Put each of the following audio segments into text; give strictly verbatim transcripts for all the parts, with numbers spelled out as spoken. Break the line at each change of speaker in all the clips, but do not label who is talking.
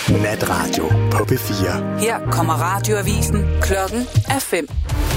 Natradio på P fire.
Her kommer radioavisen. Klokken er fem.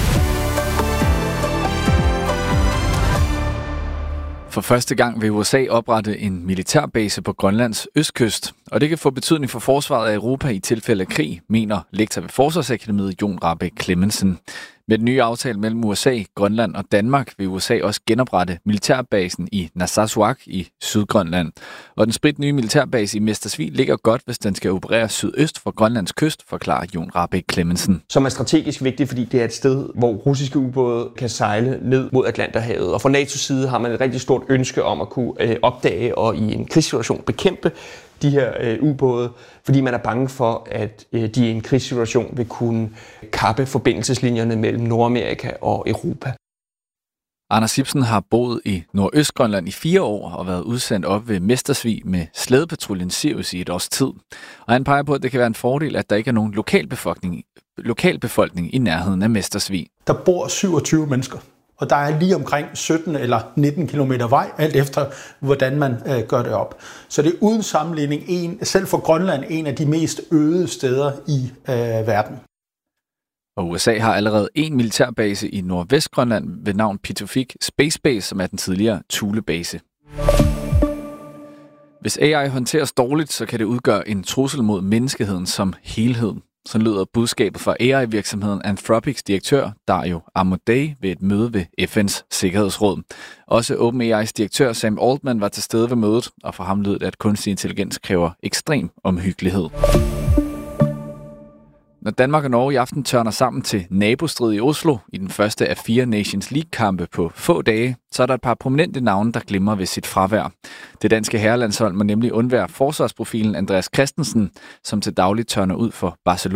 For første gang vil U S A oprette en militærbase på Grønlands østkyst, og det kan få betydning for forsvaret af Europa i tilfælde af krig, mener lektor ved Forsvarsakademiet Jon Rahbek Clemmensen. Med den nye aftale mellem U S A, Grønland og Danmark vil U S A også genoprette militærbasen i Narsarsuaq i Sydgrønland. Og den spritnye militærbase i Mestersvig ligger godt, hvis den skal operere sydøst for Grønlands kyst, forklarer Jon Rahbek Clemmensen.
Som er strategisk vigtigt, fordi det er et sted, hvor russiske ubåde kan sejle ned mod Atlanterhavet. Og fra NATO's side har man et rigtig stort ønske om at kunne øh, opdage og i en krigssituation bekæmpe de her øh, ubåde, fordi man er bange for, at øh, de i en krigssituation vil kunne kappe forbindelseslinjerne mellem Nordamerika og Europa.
Anders Ibsen har boet i Nordøstgrønland i fire år og været udsendt op ved Mestersvig med slædepatruljen Sirius i et års tid. Og han peger på, at det kan være en fordel, at der ikke er nogen lokalbefolkning, lokalbefolkning i nærheden af Mestersvig.
Der bor syvogtyve mennesker. Og der er lige omkring sytten eller nitten kilometer vej, alt efter hvordan man øh, gør det op. Så det er uden sammenligning, en, selv for Grønland, en af de mest øde steder i øh, verden.
Og U S A har allerede en militærbase i Nordvestgrønland ved navn Pituffik Space Base, som er den tidligere Thule-base. Hvis A I håndteres dårligt, så kan det udgøre en trussel mod menneskeheden som helhed. Så lyder budskabet fra A I-virksomheden Anthropics direktør Dario Amodei ved et møde ved F N's Sikkerhedsråd. Også OpenAI's direktør Sam Altman var til stede ved mødet, og for ham lød det, at kunstig intelligens kræver ekstrem omhyggelighed. Når Danmark og Norge i aften tørner sammen til nabostrid i Oslo i den første af fire Nations League-kampe på få dage, så er der et par prominente navne, der glimrer ved sit fravær. Det danske herrelandshold må nemlig undvære forsvarsprofilen Andreas Christensen, som til dagligt tørner ud for Barcelona.